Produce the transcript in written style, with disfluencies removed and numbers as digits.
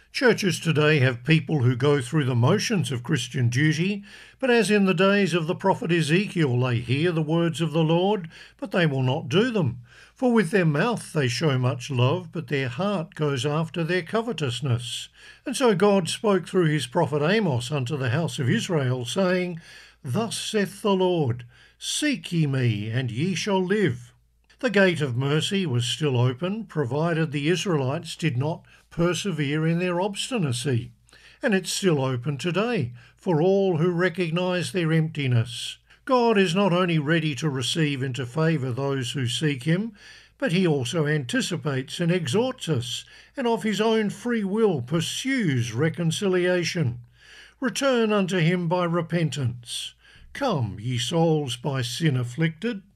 Churches today have people who go through the motions of Christian duty, but as in the days of the prophet Ezekiel, they hear the words of the Lord, but they will not do them. For with their mouth they show much love, but their heart goes after their covetousness. And so God spoke through his prophet Amos unto the house of Israel, saying, Thus saith the Lord, Seek ye me, and ye shall live. The gate of mercy was still open, provided the Israelites did not persevere in their obstinacy. And it's still open today for all who recognise their emptiness. God is not only ready to receive into favour those who seek him, but he also anticipates and exhorts us, and of his own free will pursues reconciliation. Return unto him by repentance. Come, ye souls by sin afflicted,